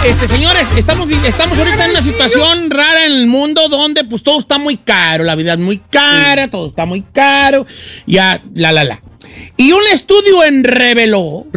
Señores, estamos ahorita en una situación rara en el mundo donde pues todo está muy caro, la vida es muy cara, todo está muy caro, ya, Y un estudio reveló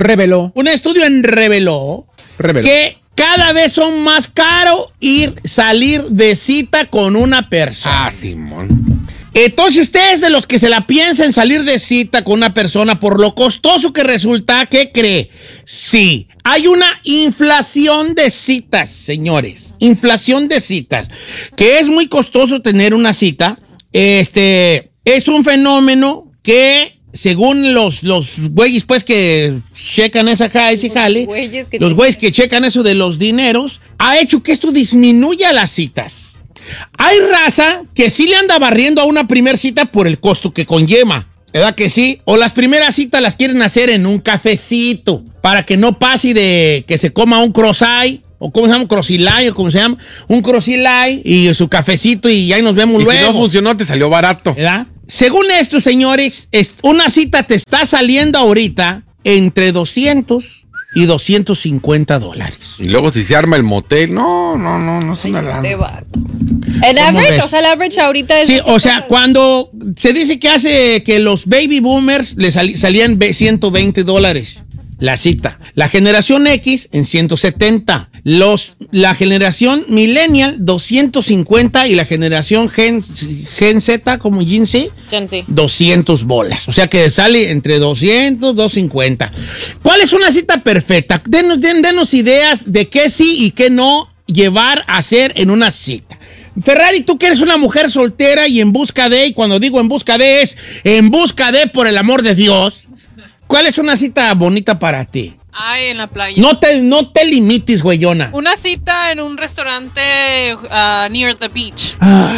que cada vez son más caro salir de cita con una persona. Ah, Simón. Entonces, ustedes de los que se la piensan salir de cita con una persona por lo costoso que resulta, ¿qué cree? Sí, hay una inflación de citas, señores. Inflación de citas. Que es muy costoso tener una cita. Es un fenómeno que, según los güeyes, pues, que checan ese jale, los güeyes que checan eso de los dineros, ha hecho que esto disminuya las citas. Hay raza que sí le anda barriendo a una primer cita por el costo que conlleva, ¿verdad que sí? O las primeras citas las quieren hacer en un cafecito, para que no pase de que se coma un croissant, o ¿cómo se llama? Un crocilay, o ¿cómo se llama? Un crocilay y su cafecito y ahí nos vemos luego. Y si no funcionó, te salió barato. ¿Verdad? Según esto, señores, una cita te está saliendo ahorita entre 200 y $250. Y luego si se arma el motel, no es una lana. El average, o sea, el average ahorita es... Sí, o sea, cuando se dice que hace que los baby boomers le salían $120 la cita. La generación X en 170. La generación millennial 250 y la generación Gen Z, como Gen Z, 200 bolas. O sea que sale entre 200, 250. ¿Cuál es una cita perfecta? Denos ideas de qué sí y qué no llevar a hacer en una cita. Ferrari, tú que eres una mujer soltera y en busca de, y cuando digo en busca de es en busca de, por el amor de Dios, ¿cuál es una cita bonita para ti? Ay, en la playa. No te limites, güeyona. Una cita en un restaurante near the beach.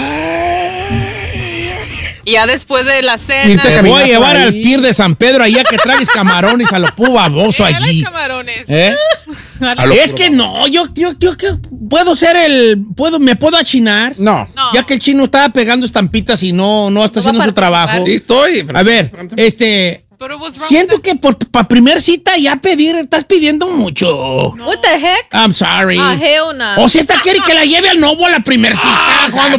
Y ya después de la cena... Te voy a llevar al pier de San Pedro allá que traes camarones a lo pu baboso allí. Camarones. Es que no, yo me puedo achinar. No. Ya que el chino estaba pegando estampitas y no está haciendo su trabajo. Sí, estoy. A ver, siento que para primer cita ya estás pidiendo mucho. No. What the heck? I'm sorry. Hell no. O si esta quiere que la lleve al novo a la primer cita. Cuando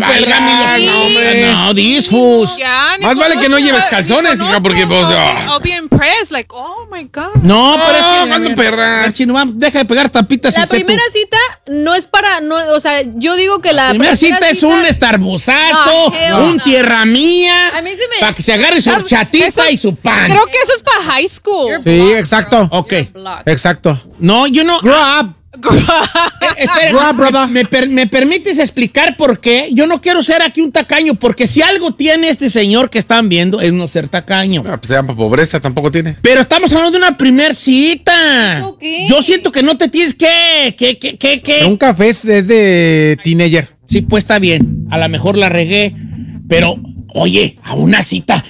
no, disfus. Más vale que no lleves calzones, hija, porque pues... I'll be impressed, like, oh my God. No, pero es que... cuando perras. Chino, deja de pegar estampitas. La primera cita no es para... o sea, yo digo que la primera cita es un estarbozazo, un tierra mía, a mí sí me... para que se agarre su chatita y su pan. Creo que eso es para high school. Sí, exacto. Ok. Exacto. No, yo no... Grab. Espera, ¿me permites explicar por qué? Yo no quiero ser aquí un tacaño, porque si algo tiene este señor que están viendo es no ser tacaño. Pues se llama pobreza, tampoco tiene. Pero estamos hablando de una primer cita. Okay. Yo siento que no te tienes que... Pero un café es de teenager. Sí, pues está bien. A lo mejor la regué, pero... Oye, a una cita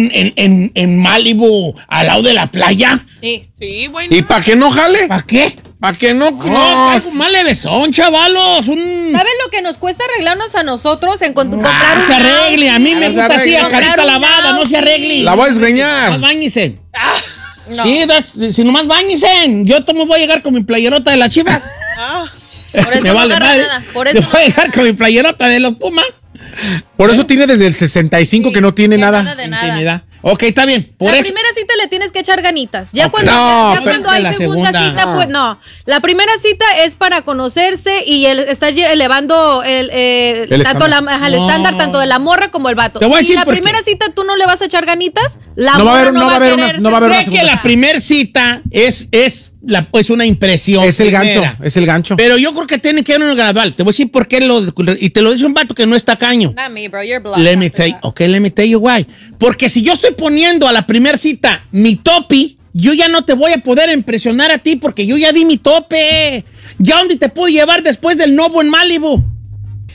en Malibu, al lado de la playa. Sí. Sí, bueno. ¿Y para qué no jale? ¿Para qué? ¿Para qué no? No, es un mal levesón, chavalos. ¿Sabes lo que nos cuesta arreglarnos a nosotros en comprar un... se arregle, a mí me gusta así, a carita lavada, no se arregle. La voy a desgreñar. Nomás báñense. No. Sí, si nomás báñense. Yo voy a llegar con mi playerota de las Chivas. Por eso me no vale agarra madre. nada. Por eso Yo voy a llegar con mi playerota de los Pumas. Por eso tiene desde el 65 que no tiene nada. de nada. Intimidad. Ok, está bien. Por la eso. primera cita le tienes que echar ganitas. Ya Okay. cuando hay la segunda cita, pues no. La primera cita es para conocerse y estar elevando el estándar tanto de la morra como el vato. Te voy a decir la por qué. primera cita tú no le vas a echar ganitas, la No va a morra haber- no va a haber querer una- no va a haber una ser- Sé que la primera cita es una impresión. Es el gancho, primera. es el gancho. Pero yo creo que tiene que haber un gradual. Te voy a decir por qué y te lo dice un vato que no está caño. Not me, bro, you're blocked. Let me tell you why. Porque si yo estoy poniendo a la primera cita mi topi, yo ya no te voy a poder impresionar a ti porque yo ya di mi tope. ¿Ya dónde te puedo llevar después del novo en Malibu?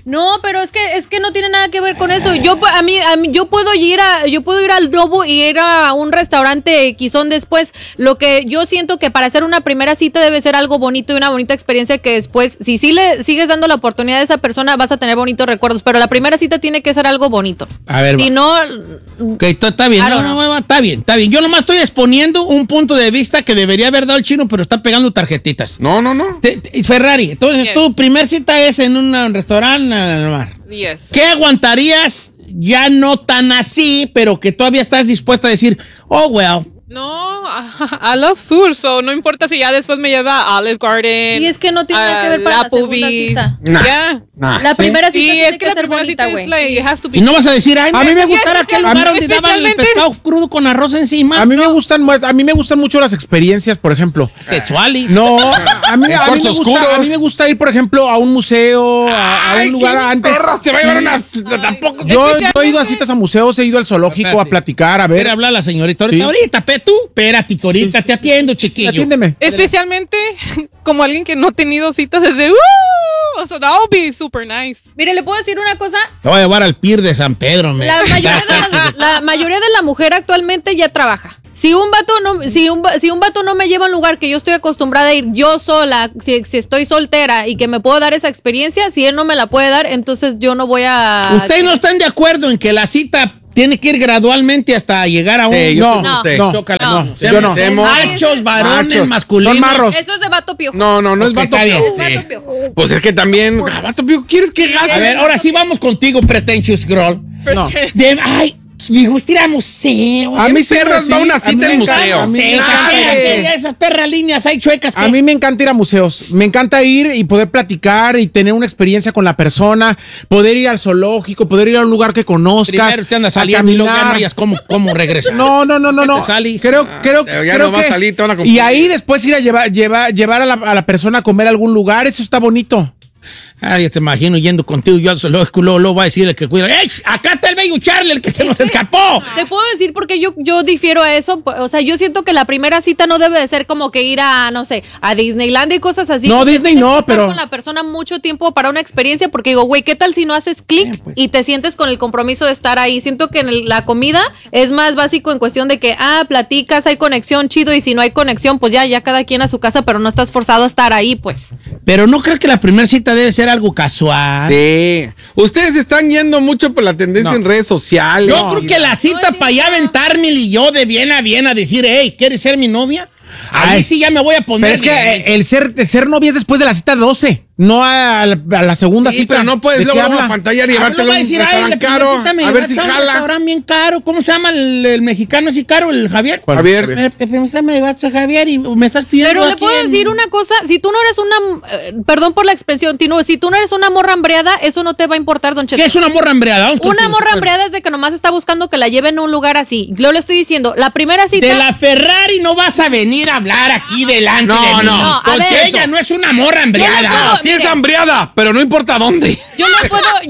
No, pero es que no tiene nada que ver con eso. Yo puedo ir al Globo y ir a un restaurante quizón después. Lo que yo siento que para hacer una primera cita debe ser algo bonito y una bonita experiencia que después, si sí le sigues dando la oportunidad a esa persona, vas a tener bonitos recuerdos. Pero la primera cita tiene que ser algo bonito. A ver, si no, está bien, está bien. Yo nomás estoy exponiendo un punto de vista que debería haber dado el chino, pero está pegando tarjetitas. No. Ferrari, entonces tu primer cita es en un restaurante al mar. Yes. ¿Qué aguantarías ya no tan así, pero que todavía estás dispuesta a decir, oh, well? No, I love food, so no importa si ya después me lleva a Olive Garden. Y es que no tiene nada que ver para la segunda cita. La primera cita tiene que ser bonita, güey. Y no vas a decir, ay, a mí me gustara aquel lugar donde daban el pescado crudo con arroz encima. A mí me gustan mucho las experiencias, por ejemplo. Sexuales. No, a mí me gusta ir, por ejemplo, a un museo, a un lugar antes. Te va a llevar tampoco. Yo he ido a citas a museos, he ido al zoológico a platicar, a ver. Quiere hablar la señorita ahorita, tú, espérate, ahorita te atiendo, chiquillo. Atiéndeme. Especialmente como alguien que no ha tenido citas desde so that would be super nice. Mire, ¿le puedo decir una cosa? Te voy a llevar al pier de San Pedro, la mayoría de la mujer actualmente ya trabaja. Si un vato no me lleva a un lugar que yo estoy acostumbrada a ir yo sola, si estoy soltera y que me puedo dar esa experiencia, si él no me la puede dar, entonces yo no voy a... ¿Ustedes no están de acuerdo en que la cita tiene que ir gradualmente hasta llegar a un... Sí, no. Machos, varones, masculinos. Son marros. Eso es de vato piojo. No es vato piojo. Pues es que también, vato piojo, ¿quieres que gaste? A ver, ahora sí vamos contigo, pretentious girl. No. Me gusta ir a museo. A mí perras va una cita en museo. Esas perras líneas hay chuecas. A mí me encanta ir a museos. Me encanta ir y poder platicar y tener una experiencia con la persona. Poder ir al zoológico, poder ir a un lugar que conozcas. Primero te andas saliendo y luego ya no hayas cómo regresar. No. Creo que y ahí después ir a llevar a la persona a comer a algún lugar. Eso está bonito. Ya te imagino yendo contigo yo al zoológico, luego va a decir el que cuida. ¡Ey! Acá está el bello Charlie, el que se nos escapó. Te puedo decir porque yo difiero a eso. O sea, yo siento que la primera cita no debe de ser como que ir a, no sé, a Disneyland y cosas así. No, Disney no, pero... con la persona mucho tiempo para una experiencia porque digo, güey, ¿qué tal si no haces clic y te sientes con el compromiso de estar ahí? Siento que en la comida es más básico en cuestión de que, platicas, hay conexión, chido, y si no hay conexión, pues ya cada quien a su casa, pero no estás forzado a estar ahí, pues. Pero ¿no crees que la primera cita debe ser algo casual? Sí. Ustedes están yendo mucho por la tendencia en redes sociales. Yo creo que la cita para ya aventármela y yo de bien a decir, hey, ¿quieres ser mi novia? Ahí sí ya me voy a poner. Pero es que el ser novia es después de la cita 12. No a la segunda cita. Pero no puedes luego a pantallar y llevártelo a un restaurante caro. A ver si jala. Un restaurante bien caro. ¿Cómo se llama el mexicano así caro? ¿El Javier? Javier. Me vas a Javier y me estás pidiendo. Pero le puedo decir una cosa. Si tú no eres una... perdón por la expresión, Tino. Si tú no eres una morra hambreada, eso no te va a importar, don Cheto. ¿Qué es una morra hambreada? Una morra hambreada es de que nomás está buscando que la lleven a un lugar así. Yo le estoy diciendo, la primera cita... De la Ferrari no vas a venir a hablar aquí delante de mí. No. Porque ella no es una morra hambreada. Sí es hambreada, pero no importa dónde. Yo le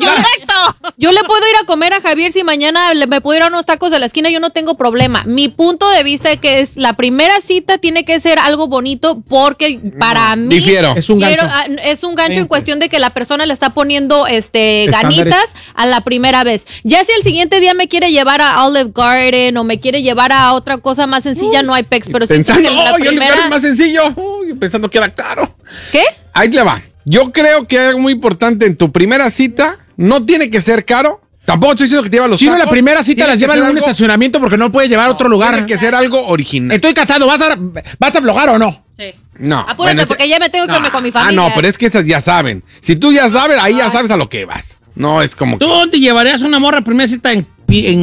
puedo ir a comer a Javier si mañana me puedo ir a unos tacos de la esquina, yo no tengo problema. Mi punto de vista es que la primera cita tiene que ser algo bonito porque para mí difiero. Es un gancho. Es un gancho en cuestión de que la persona le está poniendo ganitas a la primera vez. Ya si el siguiente día me quiere llevar a Olive Garden o me quiere llevar a otra cosa más sencilla, no hay pex, pero pensando, Olive Garden es más sencillo. Pensando que era caro. ¿Qué? Ahí le va. Yo creo que algo muy importante en tu primera cita no tiene que ser caro. Tampoco estoy diciendo que te lleva los tacos. La primera cita las lleva en un estacionamiento porque no puede llevar a otro lugar. Tiene que ser algo original. Estoy casado, ¿vas a aflojar o no? Sí. No. Apúrate porque ya me tengo que irme con mi familia. No, pero es que esas ya saben. Si tú ya sabes, ahí ya sabes a lo que vas. No es como que... ¿Tú dónde llevarías una morra primera cita en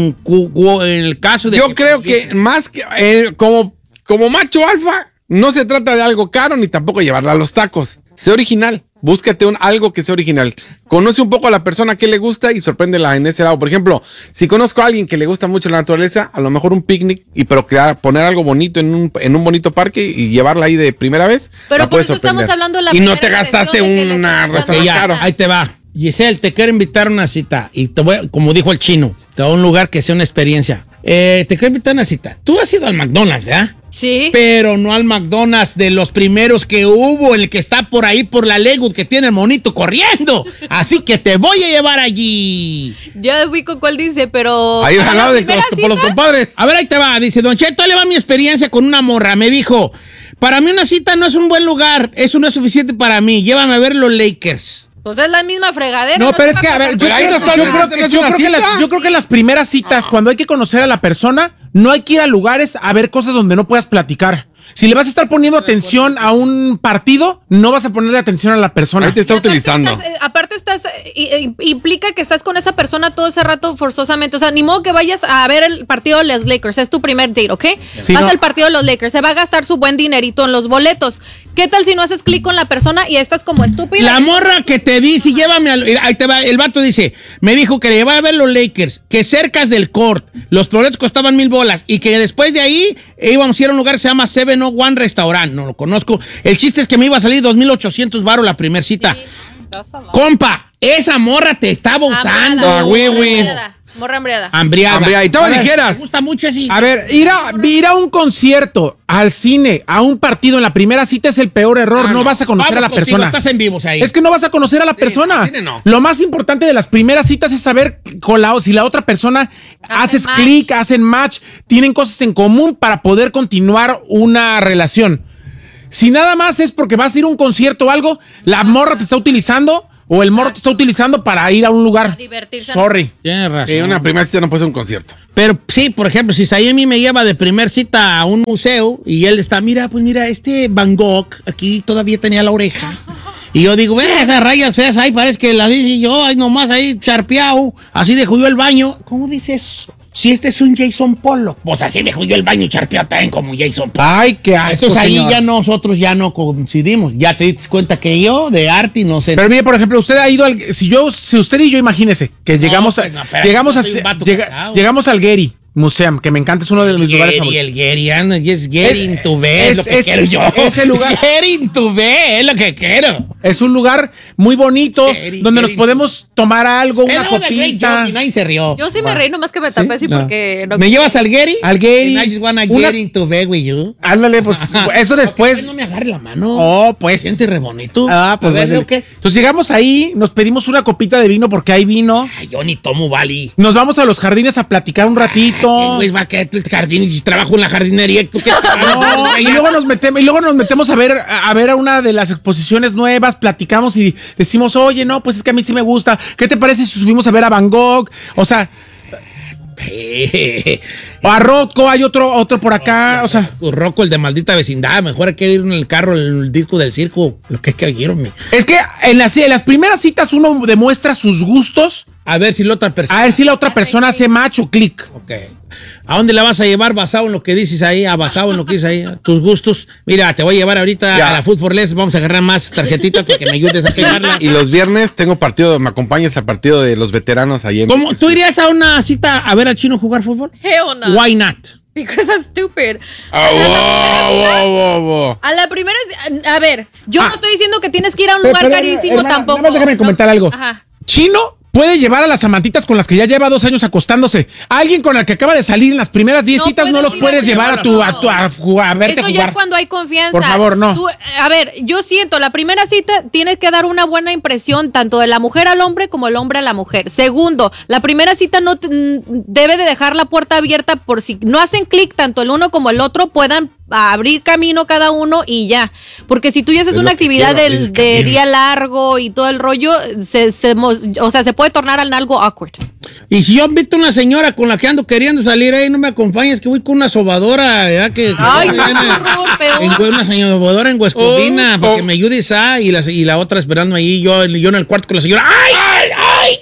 el caso de... Yo creo que más que... como macho alfa, no se trata de algo caro ni tampoco llevarla a los tacos. Sé original. Búscate algo que sea original. Conoce un poco a la persona que le gusta y sorpréndela en ese lado. Por ejemplo, si conozco a alguien que le gusta mucho la naturaleza, a lo mejor un picnic, pero poner algo bonito en un bonito parque y llevarla ahí de primera vez. Pero por eso estamos hablando de la y no te gastaste una restaurante caro. Ahí te va. Giselle, te quiero invitar a una cita y como dijo el chino, te voy a un lugar que sea una experiencia. te quiero invitar a una cita. Tú has ido al McDonald's, ¿verdad? Sí. Pero no al McDonald's de los primeros que hubo, el que está por ahí por la Lakewood, que tiene el monito corriendo. Así que te voy a llevar allí. Ya ubico cuál dice, pero... Ahí ¿a al la lado de primera por los cita? compadres. A ver, ahí te va. Dice, Don Cheto, ahí le va mi experiencia con una morra. Me dijo, para mí una cita no es un buen lugar. Eso no es suficiente para mí. Llévame a ver los Lakers. Pues es la misma fregadera. No, pero te es va que, a ver, pasar yo ahí creo, no está- yo no creo es que, una yo creo que cita. yo creo que en las primeras citas, cuando hay que conocer a la persona, no hay que ir a lugares a ver cosas donde no puedas platicar. Si le vas a estar poniendo atención a un partido, no vas a ponerle atención a la persona. Ahí te está Y aparte utilizando. aparte implica que estás con esa persona todo ese rato forzosamente. O sea, ni modo que vayas a ver el partido de los Lakers. Es tu primer date, ¿ok? Sí, Vas no. al partido de los Lakers. Se va a gastar su buen dinerito en los boletos. ¿Qué tal si no haces clic con la persona y estás como estúpida? La morra que te dice, llévame al... Ahí te va, el vato dice, me dijo que le llevaba a ver los Lakers, que cercas del court, los boletos costaban $1,000 y que después de ahí íbamos a ir a un lugar que se llama 701 Restaurant, no lo conozco. El chiste es que me iba a salir $2,800 la primera cita. Compa, esa morra te estaba usando. Ah, güey, güey. Morra hambriada. Hambriada. Hambriada. Y te A ver, Me dijeras. gusta mucho así. A ver, ir a un concierto, al cine, a un partido en la primera cita es el peor error. No vas a conocer a la contigo, persona. Estás en vivos ahí. Es que no vas a conocer a la persona. al cine no. Lo más importante de las primeras citas es saber si la otra persona haces match. clic, hacen match, tienen cosas en común para poder continuar una relación. Si nada más es porque vas a ir a un concierto o algo, la morra te está utilizando o el morro te está utilizando para ir a un lugar. A divertirse. Sorry. Tienes razón. Una primera cita no puede ser un concierto. Pero sí, por ejemplo, si Sayemi me lleva de primer cita a un museo y él está, mira, este Van Gogh aquí todavía tenía la oreja. Y yo digo, esas rayas feas ahí parece que las hice yo, ahí nomás ahí charpeado, así dejó yo el baño. ¿Cómo dices? Si este es un Jason Pollock, pues así dejó yo el baño charpeado también como Jason Pollock. Ay, qué asco, Entonces ahí señor. ya nosotros ya no coincidimos. Ya te diste cuenta que yo de arte no sé. Pero mire, por ejemplo, usted ha ido al... Si usted y yo, imagínese, que llegamos pues no, espérate, llegamos yo soy un vato casado. llegamos al Getty Museum, que me encanta, es uno de mis lugares favoritos. El Gary, anda, es getting to bed, es lo que es- quiero yo. ese lugar- Getting to bed, es lo que quiero. Es un lugar muy bonito, Getty, donde nos Getty. podemos tomar algo, una Era una great copita. joke y nadie se rió. Yo sí me reí, nomás que me tapé así No. porque... No, ¿Me llevas al Gary? Al Getty. And I just wanna Una- get into bed with you. Ándale, pues, eso después... No me agarre la mano. Oh, pues... Siente re bonito. Ah, pues A ver, bueno. ¿qué? Entonces llegamos ahí, nos pedimos una copita de vino porque hay vino. Ay, yo ni tomo Bali. Nos vamos a los jardines a platicar un ¿Qué ratito. güey va a quedar el jardín y trabajo en la jardinería? ¿Tú qué? No, y luego nos metemos a ver a una de las exposiciones nuevas, platicamos y decimos, oye, no, pues es que a mí sí me gusta. ¿Qué te parece si subimos a ver a Van Gogh? O sea, o a Rocco, hay otro por acá, o sea. Rocco, el de maldita vecindad. Mejor hay que ir en el carro, el disco del circo. Lo que es que oyeron. Es que en las primeras citas uno demuestra sus gustos, A ver si la otra persona. a ver si la otra persona hace match o clic. Ok. ¿A dónde la vas a llevar basado en lo que dices ahí? Basado en lo que dices ahí. Tus gustos. Mira, te voy a llevar ahorita Ya. a la Food for Less. Vamos a agarrar más tarjetitas para que me ayudes a pegarla. Y los viernes tengo partido, me acompañas al partido de los veteranos ahí en... ¿Cómo? ¿Tú irías a una cita a ver al chino jugar fútbol? hell no. Why not? Because I'm stupid. wow. A la primera... A ver, yo no estoy diciendo que tienes que ir a un lugar Pero, carísimo hermana, tampoco. nada más déjame comentar algo. Ajá. Chino puede llevar a las amantitas con las que ya lleva 2 años acostándose. A alguien con el que acaba de salir en las primeras 10 No citas no puedes los ir puedes a llevar a verte Eso jugar. ya es cuando hay confianza. Por favor, no. A ver, yo siento, la primera cita tienes que dar una buena impresión tanto de la mujer al hombre como el hombre a la mujer. Segundo, la primera cita no debe de dejar la puerta abierta por si no hacen clic tanto el uno como el otro puedan abrir camino cada uno y ya. Porque si tú ya haces Es una lo que actividad quiero, abrir de camino. día largo y todo el rollo, o sea, se puede tornar en algo awkward. Y si yo invito a una señora con la que ando queriendo salir ahí, no me acompañas, que voy con una sobadora, ¿verdad? Ay, viene no, peor. una señora sobadora en Huescovina, para que me ayudes y la otra esperando ahí, yo en el cuarto con la señora. ¡Ay!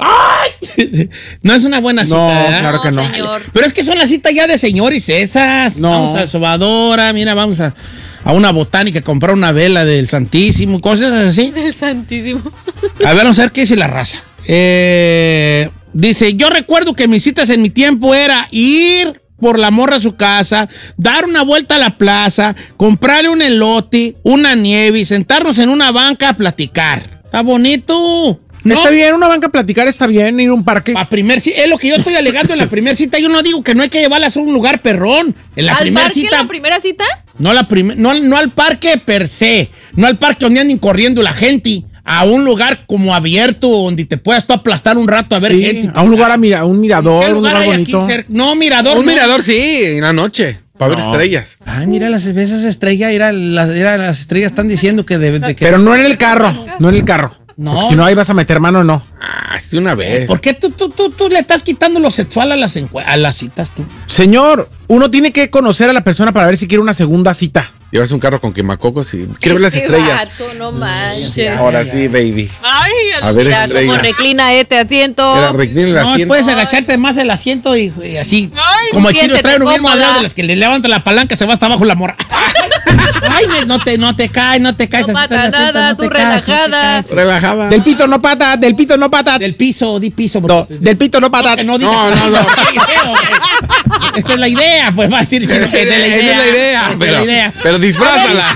No es una buena cita, No, ¿verdad? claro que no. Señor. Pero es que son las citas ya de señores esas. No. Vamos a sobadora, mira, vamos a una botánica a comprar una vela del Santísimo, cosas así. El santísimo. A ver, vamos a ver qué dice la raza. Dice, yo recuerdo que mis citas en mi tiempo era ir por la morra a su casa, dar una vuelta a la plaza, comprarle un elote, una nieve y sentarnos en una banca a platicar. Está bonito. No. Está bien, una banca a platicar está bien, ir a un parque. Es lo que yo estoy alegando en la primera cita. Yo no digo que no hay que llevarlas a un lugar perrón. En la ¿Al primera parque cita. la primera cita? No al parque per se. No al parque donde anden corriendo la gente. A un lugar como abierto donde te puedas tú aplastar un rato a ver Sí, gente. a un lugar, a un mirador, ¿Qué un lugar hay aquí bonito. No, mirador. Un no. mirador, sí, en la noche, para ver estrellas. Ay, mira esas estrellas. Mira, las estrellas están diciendo que de que. Pero no en el carro, no en el carro. No. Porque si no, ahí vas a meter mano, no. Ah, sí, una vez. ¿Por qué tú le estás quitando lo sexual a las citas tú? Señor, uno tiene que conocer a la persona para ver si quiere una segunda cita. Llevas un carro con quemacocos y quiero ver las estrellas. Vato, no manches. Ahora sí, baby. Ay, A ver Mira cómo estrellas. reclina este asiento. Era reclina el No, asiento. puedes agacharte más el asiento y así. Ay, como el chino siéntete trae uno bien cómoda. madreado de los que le levanta la palanca se va hasta abajo la mora. Ay, no te caes. No así pasa estás haciendo, nada, no tú te caes, no te relajada. caes. Relajada. Del pito no pata, del pito no pata. Del piso, di piso. No, del pito no pata. Que no digas. No. Esa es la idea, pues va a decir Esa que es la idea, pero disfrázala.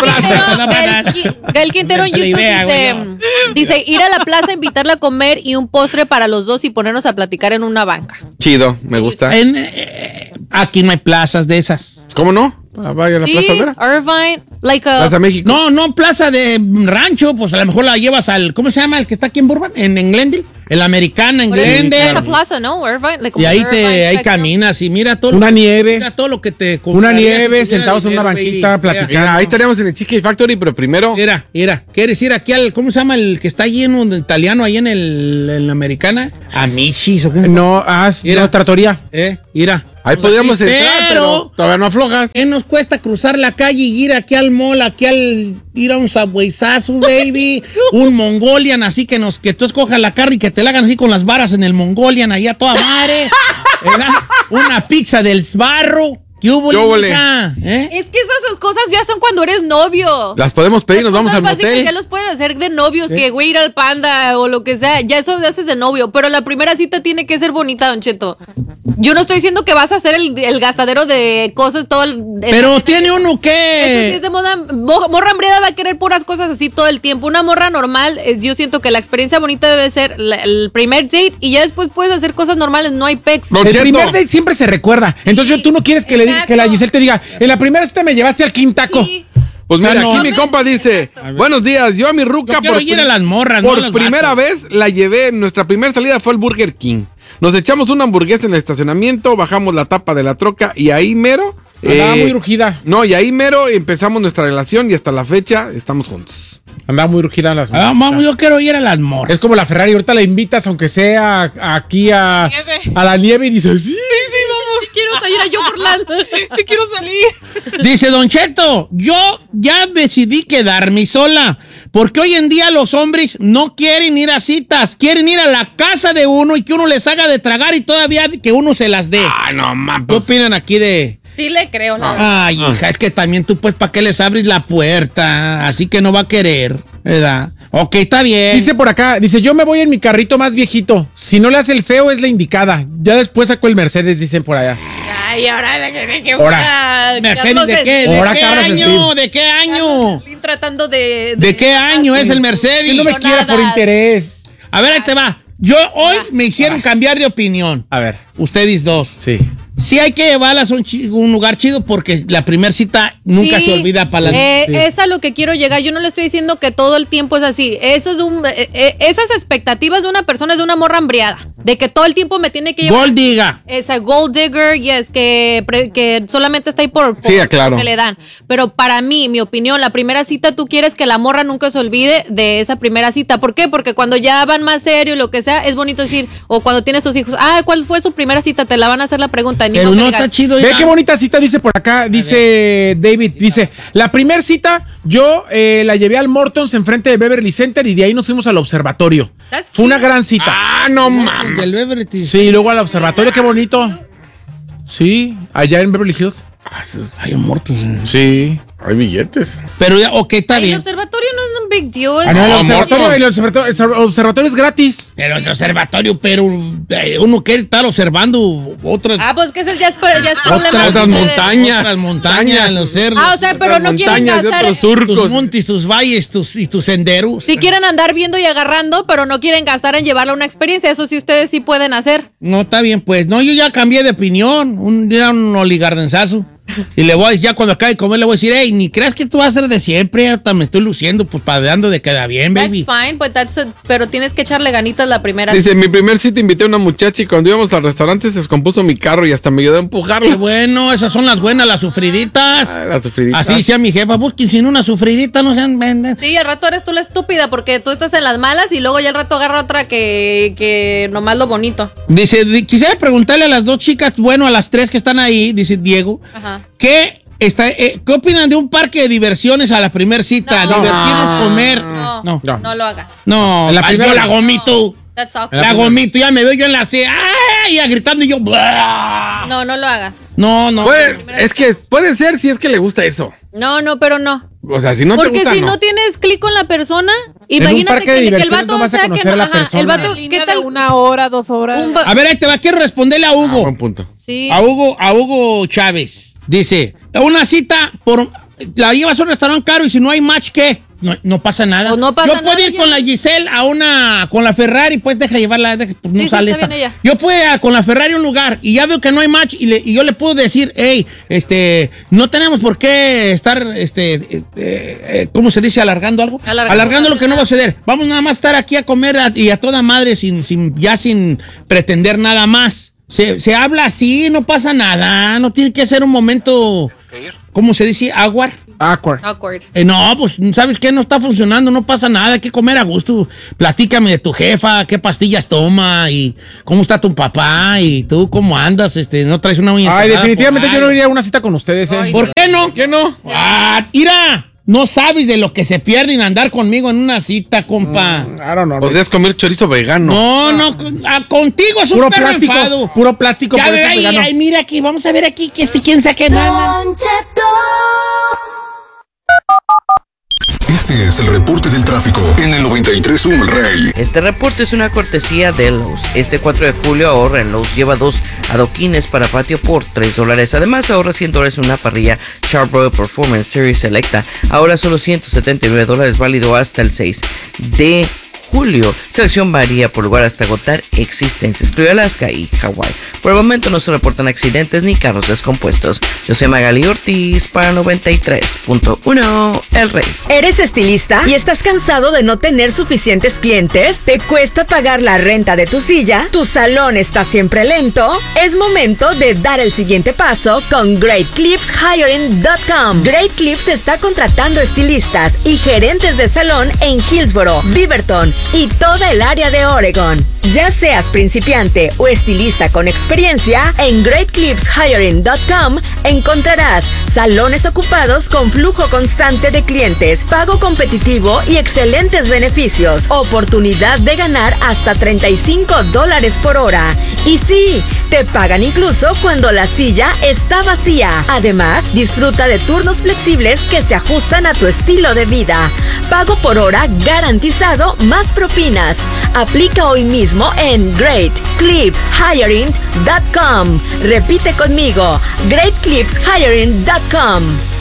Gael Quintero en Esa es YouTube la idea, dice ir a la plaza, invitarla a comer y un postre para los dos y ponernos a platicar en una banca. Chido, me gusta. Aquí no hay plazas de esas. ¿Cómo no? Vaya a la Sí, Plaza Vera. Irvine, like a... Plaza México. No, plaza de rancho, pues a lo mejor la llevas al, ¿cómo se llama el que está aquí en Burbank? En Glendale, el Americana en Glendale. Esa plaza, ¿no? Irvine, like Y ahí Irvine, ahí like, caminas y mira todo. Una nieve. Mira todo lo que te Una comprarías si nieve, tuvieras sentados en una dinero, banquita, baby. platicando. Mira, ahí estaríamos en el Cheesecake Factory, pero primero. Mira, ¿quieres ir aquí al, ¿cómo se llama el que está allí en un italiano, ahí en la Americana? Amichis o cómo. No, Mira. no, tratoría. Mira. Ahí podríamos entrar, pero pero todavía no aflojas. ¿qué nos cuesta cruzar la calle y ir aquí al mall, ir a un Subwayzazo, baby? Un Mongolian, así que tú escojas la carne y que te la hagan así con las varas en el Mongolian, allá toda madre. ¿Verdad? Una pizza del Sbarro. ¿Qué hubo, ¿Qué hubo, Es que esas cosas ya son cuando eres novio. Las podemos pedir, nos Las vamos al cosas básicas motel. ya los puedes hacer de novios, que güey ir al Panda o lo que sea, ya eso lo haces de novio, pero la primera cita tiene que ser bonita, Don Cheto. Yo no estoy diciendo que vas a hacer el gastadero de cosas todo el... Pero tiene uno Eso sí que... es de moda. Morra hambriada va a querer puras cosas así todo el tiempo. Una morra normal, yo siento que la experiencia bonita debe ser el primer date y ya después puedes hacer cosas normales, no hay pecs. No, El Cheto. primer date siempre se recuerda. Entonces tú no quieres que exacto. la Giselle te diga, en la primera cita me llevaste al Quintaco. Sí. Pues O sea, mira, no. aquí mi compa dice, buenos días, yo a mi ruca Yo quiero ir a las morras, no a por los primera vatos. vez la llevé, nuestra primera salida fue al Burger King. Nos echamos una hamburguesa en el estacionamiento, bajamos la tapa de la troca y ahí mero... Andaba muy rugida. No, y ahí mero empezamos nuestra relación y hasta la fecha estamos juntos. Andaba muy rugida las Vamos, yo quiero ir a las morras. Es como la Ferrari, ahorita la invitas, aunque sea aquí a la nieve y dices, sí. Sí, quiero salir a Yogurland. Sí quiero salir. Dice Don Cheto, yo ya decidí quedarme sola, porque hoy en día los hombres no quieren ir a citas, quieren ir a la casa de uno y que uno les haga de tragar y todavía que uno se las dé. Ah, no, mames. ¿Qué opinan aquí de...? Sí le creo, la verdad. Ay, hija, es que también tú, pues, ¿para qué les abres la puerta? Así que no va a querer, ¿verdad? Ok, está bien. Dice por acá, dice, yo me voy en mi carrito más viejito. Si no le hace el feo, es la indicada. Ya después saco el Mercedes, dicen por allá. Ay, ahora de qué Ahora. ¿Mercedes de qué? ¿De Ahora qué Carlos año? Slim. ¿De qué año? Tratando de ¿De qué año es el Mercedes? Que no me No, quiera nada. por interés. A ver, ahí te va. Yo hoy me hicieron cambiar de opinión. A ver, Ustedes dos. sí. Sí hay que llevarlas a un lugar chido porque la primera cita nunca Sí, se olvida para la... Es a lo que quiero llegar. Yo no le estoy diciendo que todo el tiempo es así. Eso es esas expectativas de una persona es de una morra hambriada. De que todo el tiempo me tiene que llevar. Gold diga. Esa gold digger, yes, que solamente está ahí por Sí, claro. lo que le dan. Pero para mí, mi opinión, la primera cita tú quieres que la morra nunca se olvide de esa primera cita. ¿Por qué? Porque cuando ya van más serio y lo que sea, es bonito decir, o cuando tienes tus hijos, ¿cuál fue su primera cita? Te la van a hacer la pregunta. Ni Pero modo que no digas, está chido. Ve ya. qué bonita cita dice por acá, dice David, dice, la primer cita yo la llevé al Mortons enfrente de Beverly Center y de ahí nos fuimos al observatorio. That's Fue una cute. gran cita. Ah, no mames. Del Beverly. Sí, y luego al observatorio, qué bonito. Sí, allá en Beverly Hills. Hay muertos. Sí. Hay billetes. Pero ya, ok, está El bien. observatorio no es un big deal. No, el Morton. observatorio es gratis. Pero el observatorio, pero uno quiere estar observando otras... Pues que ese ya es problema de Otras ustedes. montañas. Otras montañas, los cerros. O sea, pero no quieren montañas de gastar. otros surcos. Tus montes, tus valles, tus senderos. Sí quieren andar viendo y agarrando, pero no quieren gastar en llevarla a una experiencia. Eso sí ustedes sí pueden hacer. No, está bien, pues. No, yo ya cambié de opinión. Un día un oligardenzazo. Y le voy, ya cuando acabe de comer, le voy a decir, hey, ni creas que tú vas a ser de siempre. Hasta me estoy luciendo, pues padeando de queda bien, baby. That's fine, but pero tienes que echarle ganitas la primera. Dice, mi primer cita invité a una muchacha y cuando íbamos al restaurante se descompuso mi carro y hasta me ayudó a Qué empujarla. bueno, esas son las buenas, las sufriditas. La sufridita. Así decía mi jefa, busquen sin una sufridita, no sean vendas. Sí, al rato eres tú la estúpida porque tú estás en las malas y luego ya al rato agarra otra que nomás lo bonito. Dice, quisiera preguntarle a las dos chicas, bueno, a las tres que están ahí, dice Diego, Ajá. ¿qué opinan de un parque de diversiones a la primer cita? No. Divertirnos, comer. No lo hagas. No, En la primera- yo la gomito. That's all. La gomito, ya me veo yo en la C. ¡Ay! Ya gritando y yo. ¡Blah! No lo hagas. No. Pues, es que puede ser si es que le gusta eso. No, pero no. O sea, si no te Porque gusta, si no tienes clic con la persona, imagínate parque de que el diversiones vato no vas a sea que conocer a no. la Ajá, persona. el vato, Línea ¿qué tal? de 1 hora, 2 horas. A ver, ahí te va. Quiero responderle a Hugo. buen punto. Sí. A Hugo Chávez. Dice, una cita la llevas a un restaurante caro y si no hay match, ¿qué? No pasa nada. Pues no pasa yo puedo nada, ir con la Giselle con la Ferrari, pues deja llevarla, pues no Sí, sale está esta. bien ella. Yo puedo ir con la Ferrari a un lugar y ya veo que no hay match y yo le puedo decir, hey, no tenemos por qué estar, ¿cómo se dice? Alargando algo. Alargando lo que no va a suceder. Vamos nada más a estar aquí a comer y a toda madre sin pretender nada más. Se habla así, no pasa nada. No tiene que ser un momento, ¿cómo se dice? Awkward. Awkward. No, pues, ¿sabes qué? No está funcionando, no pasa nada, hay que comer a gusto. Platícame de tu jefa, qué pastillas toma y cómo está tu papá y tú cómo andas, no traes una uña. Ay, enterrada definitivamente por yo no ahí. iría a una cita con ustedes, ¿eh? ¿Por qué no? ¿Qué no? Mira, no sabes de lo que se pierde en andar conmigo en una cita, compa. I don't know. Podrías comer chorizo vegano. No, contigo es un Puro perro plástico, enfado. puro plástico. Ya por ve, eso es vegano. ay, mira aquí, vamos a ver aquí que quién saque nada. Este es el reporte del tráfico en el 93.1 El Rey. Este reporte es una cortesía de Lowe's. Este 4 de julio ahorra en Lowe's. Lleva 2 adoquines para patio por $3. Además ahorra $100 en una parrilla Charbroil Performance Series Selecta. Ahora solo $179, válido hasta el 6 de julio. Selección varía por lugar hasta agotar existencias. Incluye Alaska y Hawái. Por el momento no se reportan accidentes ni carros descompuestos. Yo soy Magali Ortiz para 93.1 El Rey. ¿Eres estilista y estás cansado de no tener suficientes clientes? ¿Te cuesta pagar la renta de tu silla? ¿Tu salón está siempre lento? Es momento de dar el siguiente paso con GreatClipsHiring.com. Great Clips está contratando estilistas y gerentes de salón en Hillsboro, Beaverton y toda el área de Oregon. Ya seas principiante o estilista con experiencia, en GreatClipsHiring.com encontrarás salones ocupados con flujo constante de clientes, pago competitivo y excelentes beneficios, oportunidad de ganar hasta $35 por hora. Y sí, te pagan incluso cuando la silla está vacía. Además, disfruta de turnos flexibles que se ajustan a tu estilo de vida. Pago por hora garantizado más propinas. Aplica hoy mismo en GreatClipsHiring.com. Repite conmigo, GreatClipsHiring.com.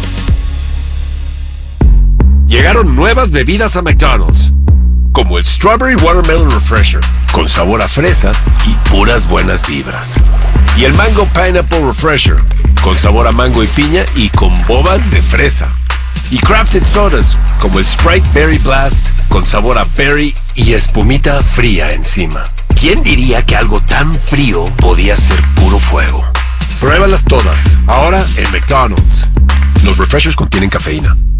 Llegaron nuevas bebidas a McDonald's, como el Strawberry Watermelon Refresher, con sabor a fresa y puras buenas vibras. Y el Mango Pineapple Refresher, con sabor a mango y piña y con bobas de fresa. Y crafted sodas, como el Sprite Berry Blast, con sabor a berry y espumita fría encima. ¿Quién diría que algo tan frío podía ser puro fuego? Pruébalas todas, ahora en McDonald's. Los refreshers contienen cafeína.